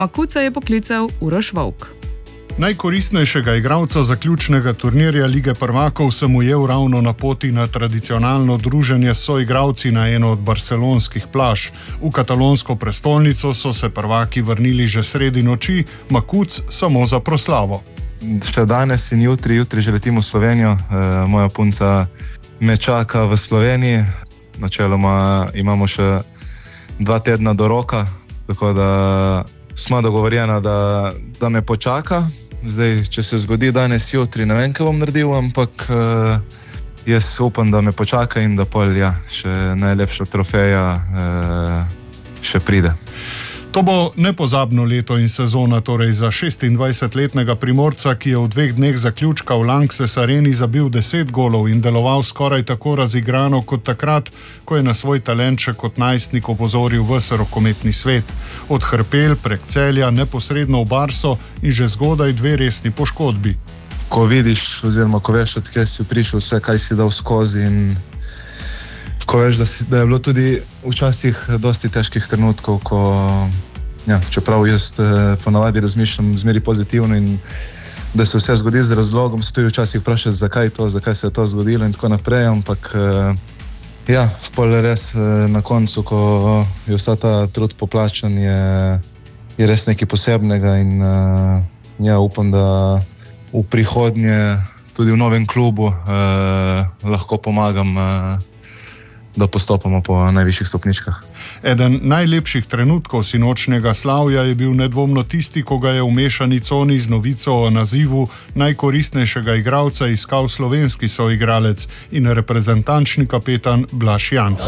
Makuca je poklical Uroš Vovk. Najkoristnejšega igralca zaključnega turnirja Lige prvakov sem ujel ravno na poti na tradicionalno druženje s soigralci na eno od barcelonskih plaž. V katalonsko prestolnico so se prvaki vrnili že sredi noči, Makuc samo za proslavo. Še danes in jutri že letim v Slovenijo. Moja punca me čaka v Sloveniji. Načeloma imamo še 2 tedna do roka, tako da smo dogovorjena, da me počaka. Zdaj, če se zgodi danes, jutri, ne vem, kaj bom naredil, ampak jaz upam, da me počaka in da še najlepša trofeja še pride. To bo nepozabno leto in sezona torej za 26-letnega Primorca, ki je v 2 dneh zaključka v Lanxess Areni zabil 10 golov in deloval skoraj tako razigrano kot takrat, ko je na svoj talent še kot najstnik opozoril ves rokometni svet. Od Hrpelj prek Celja neposredno v Barso in že zgodaj 2 resni poškodbi. Ko vidiš oziroma ko veš, odkje si prišel, vse, kaj si dal skozi in ko veš, da je bilo tudi včasih dosti težkih trenutkov, čeprav jaz ponavadi razmišljam zmeri pozitivno in da se vse zgodi z razlogom, se tudi včasih vprašaš, zakaj se je to zgodilo in tako naprej, ampak pol res na koncu, ko je vsa ta trud poplačan, je res nekaj posebnega in upam, da v prihodnje tudi v novem klubu lahko pomagam, da postopamo po najvišjih stopničkah. Eden najlepših trenutkov sinočnjega slavja je bil nedvomno tisti, ko ga je v mešani coni z novico o nazivu najkoristnejšega igralca iskal slovenski soigralec in reprezentančni kapetan Blaž Janc.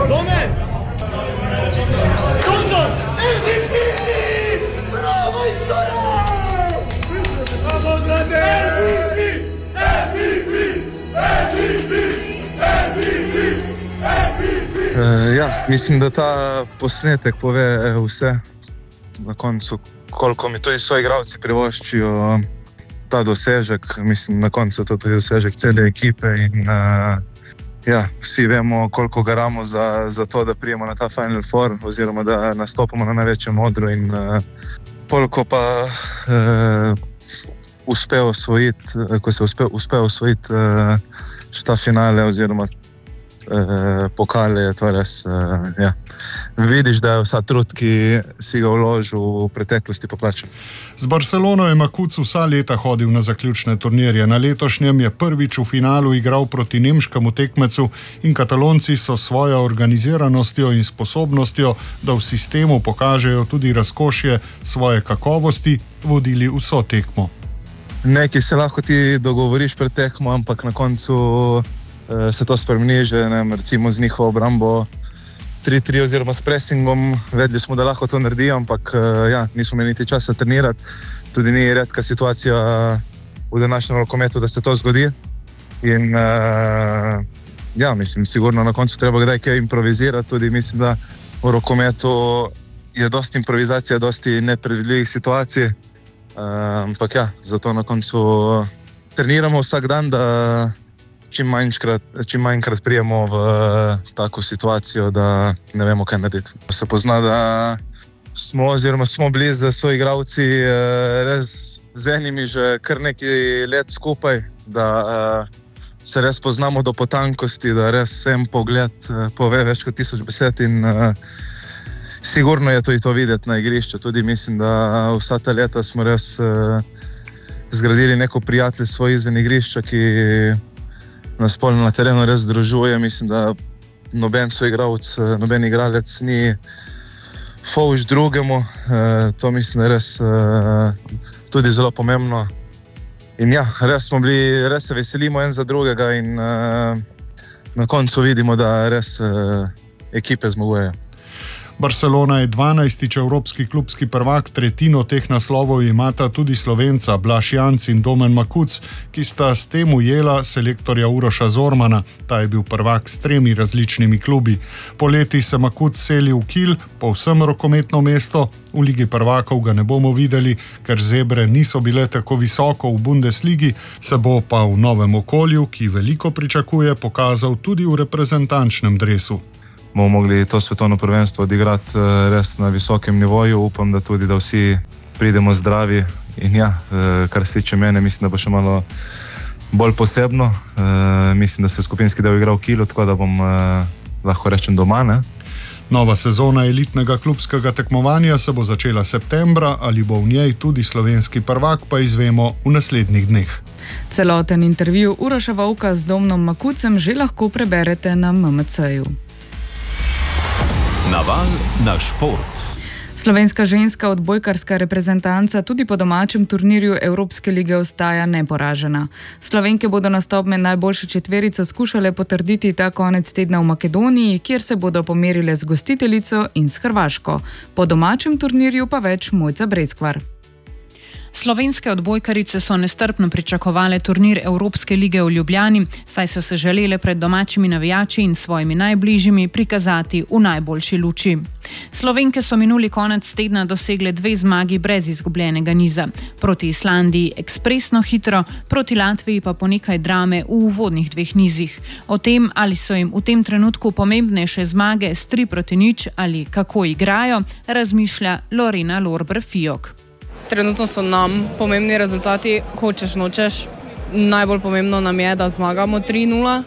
Mislim, da ta posnetek pove vse na koncu, koliko mi tudi soigralci privoščijo ta dosežek. Mislim, na koncu to tudi dosežek cele ekipe in vsi vemo, koliko garamo za to, da prijemo na ta Final Four oziroma da nastopamo na največjem odru in koliko pa uspe osvojiti še ta finale oziroma pokale, je to res, vidiš, da je vsa trud, ki si ga vložil v preteklosti, poplačan. Z Barcelono je Makuc vsa leta hodil na zaključne turnirje. Na letošnjem je prvič v finalu igral proti nemškemu tekmecu in Katalonci so svojo organiziranostjo in sposobnostjo, da v sistemu pokažejo tudi razkošje svoje kakovosti, vodili vso tekmo. Nekaj se lahko ti dogovoriš pred tekmo, ampak na koncu se to spremeni že, recimo z njihovo obrambo 3-3 oziroma s pressingom. Vedeli smo, da lahko to naredi, ampak nismo imeli niti časa trenirati. Tudi ni redka situacija v današnjem rokometu, da se to zgodi. In mislim, sigurno na koncu treba kdaj kaj improvizirati. Tudi mislim, da v rokometu je dosti improvizacija, dosti nepredvidljivih situacij. Ampak zato na koncu treniramo vsak dan, da čim manjkrat prijemo v tako situacijo, da ne vemo, kaj narediti. Se pozna, da smo bili z soigralci res z enimi že kar nekaj let skupaj, da se res poznamo do potankosti, da res en pogled pove več kot 1000 besed in sigurno je tudi to videti na igrišču. Tudi mislim, da vsa ta leta smo res zgradili neko prijateljstvo izven igrišča, ki nas polno na terenu res združuje. Mislim, da noben soigralec, noben igralec ni fovš drugemu. To mislim, da res tudi zelo pomembno. In res se veselimo en za drugega in na koncu vidimo, da res ekipe zmagujejo. Barcelona je 12. evropski klubski prvak, tretjino teh naslovov imata tudi Slovenca Blaž Janc in Domen Makuc, ki sta s tem ujela selektorja Uroša Zormana. Ta je bil prvak s 3 različnimi klubi. Poleti se Makuc seli v Kiel, povsem rokometno mesto. V Ligi prvakov ga ne bomo videli, ker Zebre niso bile tako visoko v Bundesligi, se bo pa v novem okolju, ki veliko pričakuje, pokazal tudi v reprezentančnem dresu. bomo mogli to svetovno prvenstvo odigrati res na visokem nivoju. Upam, da tudi, da vsi pridemo zdravi in kar se tiče mene, mislim, da bo še malo bolj posebno. Mislim, da se skupinski del igra v Kielu, tako da bom lahko rečem doma, ne? Nova sezona elitnega klubskega tekmovanja se bo začela septembra, ali bo v njej tudi slovenski prvak, pa izvemo v naslednjih dneh. Celoten intervju Uroša Vovka z Domenom Makucem že lahko preberete na MMC-ju. Naval na šport. Slovenska ženska odbojkarska reprezentanca tudi po domačem turnirju Evropske lige ostaja neporažena. Slovenke bodo nastop med najboljšo četverico skušale potrditi ta konec tedna v Makedoniji, kjer se bodo pomerile z gostiteljico in s Hrvaško. Po domačem turnirju pa več Mojca Breskvar. Slovenske odbojkarice so nestrpno pričakovale turnir Evropske lige v Ljubljani, saj so se želele pred domačimi navijači in svojimi najbližjimi prikazati v najboljši luči. Slovenke so minuli konec tedna dosegle 2 zmagi brez izgubljenega niza. Proti Islandiji ekspresno hitro, proti Latviji pa po nekaj drame v uvodnih 2 nizih. O tem, ali so jim v tem trenutku pomembnejše zmage s 3-0 ali kako igrajo, razmišlja Lorena Lorber-Fijok. Trenutno so nam pomembni rezultati, hočeš nočeš. Najbolj pomembno nam je, da zmagamo 3-0,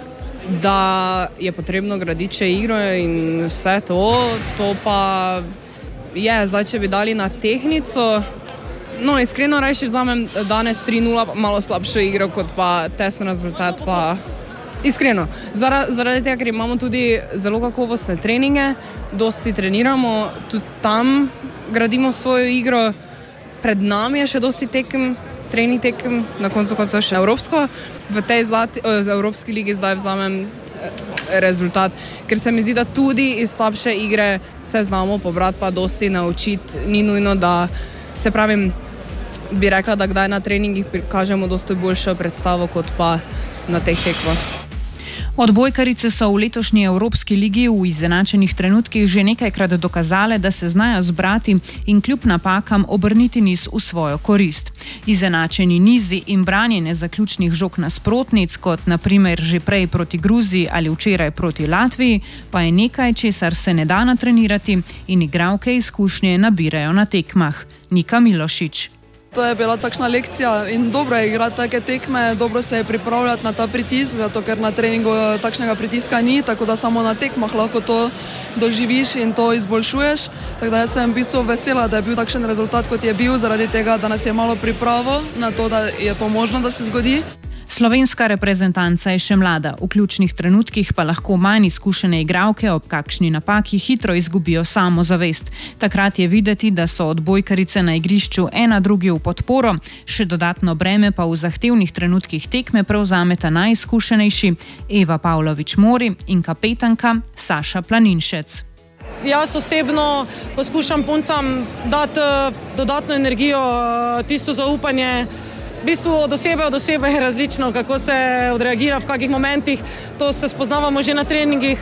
da je potrebno graditi še igro in vse to. To pa je, zdaj če bi dali na tehnico, iskreno rajši vzamem danes 3-0 malo slabšo igro, kot pa tesen rezultat, pa iskreno. Zaradi tega, ker imamo tudi zelo kakovostne treninge, dosti treniramo, tudi tam gradimo svojo igro. Pred nami je še dosti trening tekem, na koncu še evropsko. V tej Evropski ligi zdaj vzamem rezultat, ker se mi zdi, da tudi iz slabše igre se znamo pobrati, pa dosti naučiti. Ni nujno, da se pravim, bi rekla, da kdaj na treningih prikažemo dosti boljšo predstavo, kot pa na teh tekmah. Odbojkarice so v letošnji Evropski ligi v izenačenih trenutkih že nekajkrat dokazale, da se znajo zbrati in kljub napakam obrniti niz v svojo korist. Izenačeni nizi in branjenje zaključnih žog nasprotnic, kot na primer že prej proti Gruziji ali včeraj proti Latviji, pa je nekaj, česar se ne da natrenirati in igralke izkušnje nabirajo na tekmah. Nika Milošič. To je bila takšna lekcija in dobro je igrati take tekme, dobro se je pripravljati na ta pritisk, zato ker na treningu takšnega pritiska ni, tako da samo na tekmah lahko to doživiš in to izboljšuješ. Tako da jaz sem v bistvu vesela, da je bil takšen rezultat, kot je bil, zaradi tega, da nas je malo pripravo na to, da je to možno, da se zgodi. Slovenska reprezentanca je še mlada, v ključnih trenutkih pa lahko manj izkušene igralke ob kakšni napaki hitro izgubijo samozavest. Takrat je videti, da so odbojkarice na igrišču ena drugi v podporo, še dodatno breme pa v zahtevnih trenutkih tekme prevzameta najizkušenejši Eva Pavlović-Mori in kapetanka Saša Planinšec. Jaz osebno poskušam puncam dati dodatno energijo, tisto zaupanje. V bistvu od osebe je različno, kako se odreagira v kakih momentih. To se spoznavamo že na treningih.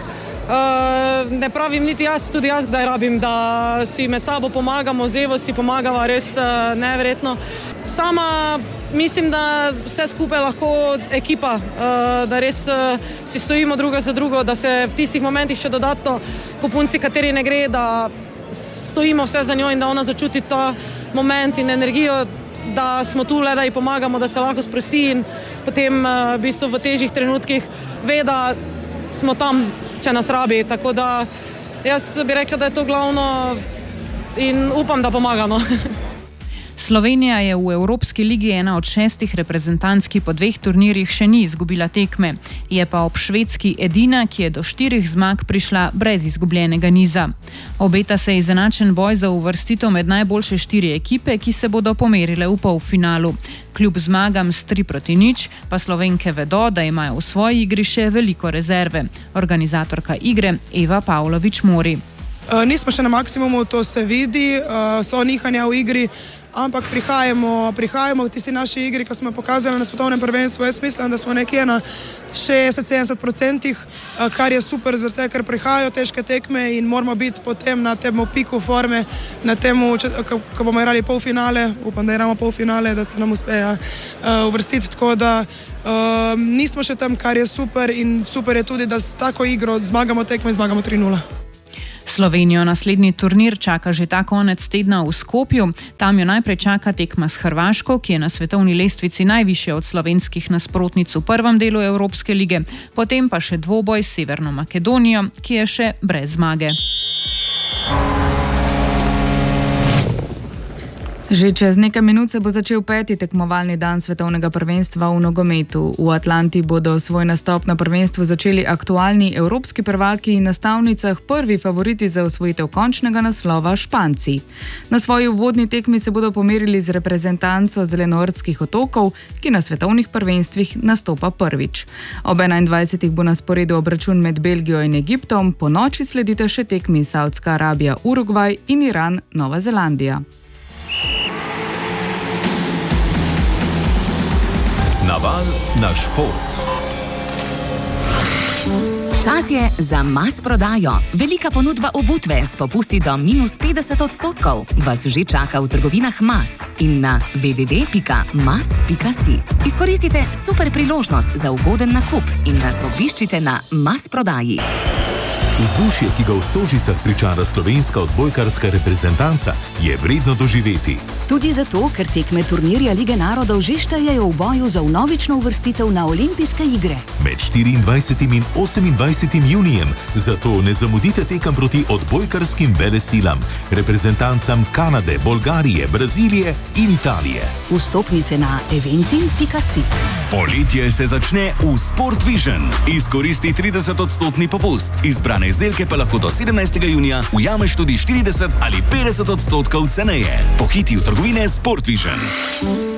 Ne pravim niti jaz, tudi jaz kdaj rabim, da si med sabo pomagamo, z Evo si pomagava res neverjetno. Sama mislim, da vse skupaj lahko ekipa, da res si stojimo druga za drugo, da se v tistih momentih še dodatno, ko punci, kateri ne gre, da stojimo vse za njo in da ona začuti ta moment in energijo, da smo tu le, da ji pomagamo, da se lahko sprosti in potem v bistvu v težjih trenutkih ve, da smo tam, če nas rabi. Tako da jaz bi rekla, da je to glavno in upam, da pomagamo. Slovenija je v Evropski ligi ena od 6 reprezentanc, ki po 2 turnirjih še ni izgubila tekme. Je pa ob Švedski edina, ki je do 4 zmag prišla brez izgubljenega niza. Obeta se izenačen boj za uvrstitev med najboljše 4 ekipe, ki se bodo pomerile v polfinalu. Kljub zmagam s 3-0 pa Slovenke vedo, da imajo v svoji igri še veliko rezerve. Organizatorka igre Eva Pavlović-Mori. Nismo še na maksimumu, to se vidi, so nihanja v igri, ampak prihajamo v tisti naši igri, ki smo pokazali na svetovnem prvenstvu. Jaz mislim, da smo nekje na 60-70%, kar je super, zato ker prihajajo težke tekme in moramo biti potem na tem piku forme, na tem, ko bomo igrali polfinale, upam, da igramo polfinale, da se nam uspe uvrstiti, tako da nismo še tam, kar je super, in super je tudi, da s tako igro zmagamo tekmo in zmagamo 3-0. Slovenijo naslednji turnir čaka že ta konec tedna v Skopju. Tam jo najprej čaka tekma s Hrvaško, ki je na svetovni lestvici najvišje od slovenskih nasprotnic v prvem delu Evropske lige, potem pa še dvoboj s Severno Makedonijo, ki je še brez zmage. Že čez nekaj minut se bo začel 5. tekmovalni dan svetovnega prvenstva v nogometu. V Atlanti bodo svoj nastop na prvenstvu začeli aktualni evropski prvaki in na stavnicah prvi favoriti za osvojitev končnega naslova Španci. Na svoji uvodni tekmi se bodo pomerili z reprezentanco Zelenortskih otokov, ki na svetovnih prvenstvih nastopa prvič. Ob 21. bo na sporedu obračun med Belgijo in Egiptom, po noči sledita še tekmi Saudska Arabija, Urugvaj in Iran, Nova Zelandija. Naval na šport. Čas je za Mas prodajo. Velika ponudba obutve s popusti do -50% vas že čaka v trgovinah Mas in na www.mas.si. Izkoristite super priložnost za ugoden nakup in nas obiščite na Mas prodaji. Vzdušje, ki ga v Stožicah pričara slovenska odbojkarska reprezentanca, je vredno doživeti. Tudi zato, ker tekme turnirja Lige narodov že štejejo v boju za vnovično uvrstitev na olimpijske igre. Med 24. in 28. junijem, zato ne zamudite tekem proti odbojkarskim velesilam, reprezentancam Kanade, Bolgarije, Brazilije in Italije. Vstopnice na eventim.si. Poletje se začne v Sport Vision. Izkoristi 30% popust. Izbrane izdelke pa lahko do 17. junija ujameš tudi 40 ali 50% ceneje. Pohiti v trgovine Sport Vision.